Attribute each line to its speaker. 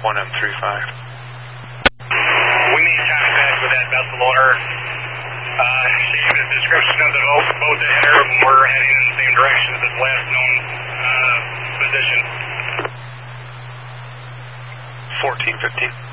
Speaker 1: 1M35.
Speaker 2: We need contact with that vessel owner. She gave a description of the boat that hit her when we're heading in the same direction as its last known position.
Speaker 1: 1415.